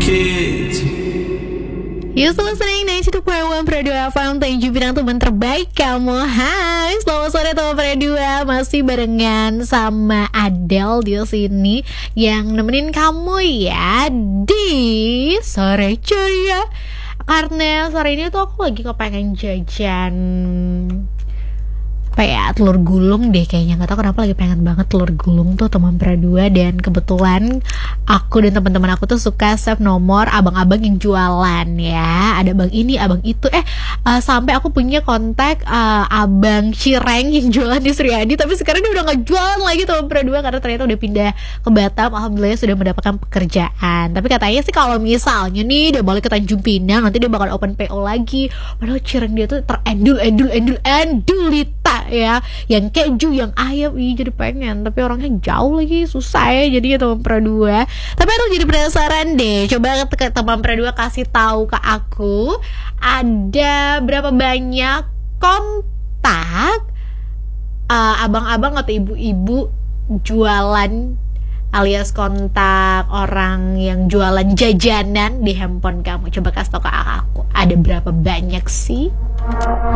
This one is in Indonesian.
kids. You still listening 92.1 Pro 2 FM. Thank you bintang teman terbaik kamu. Hai, selamat sore teman Pro 2. Masih barengan sama Adele di sini yang nemenin kamu ya di sore ceria. Karena sore ini tuh aku lagi kepengen jajan apa ya, telur gulung deh kayaknya. Gak tau kenapa lagi pengen banget telur gulung tuh teman Pradua. Dan kebetulan aku dan teman-teman aku tuh suka save nomor abang-abang yang jualan ya. Ada abang ini, abang itu. Sampai aku punya kontak abang Cireng yang jualan di Suryadi. Tapi sekarang dia udah gak jualan lagi teman Pradua, karena ternyata udah pindah ke Batam. Alhamdulillah sudah mendapatkan pekerjaan. Tapi katanya sih kalau misalnya nih dia balik ke Tanjung Pinang, nanti dia bakal open PO lagi. Padahal Cireng dia tuh terendul-endulita ya, yang keju, yang ayam, jadi pengen, tapi orangnya jauh lagi, susah ya jadinya teman Pradua. Tapi aku jadi penasaran deh, coba ke teman Pradua kasih tahu ke aku ada berapa banyak kontak abang-abang atau ibu-ibu jualan, alias kontak orang yang jualan jajanan di handphone kamu. Coba kasih tahu ke aku, ada berapa banyak sih?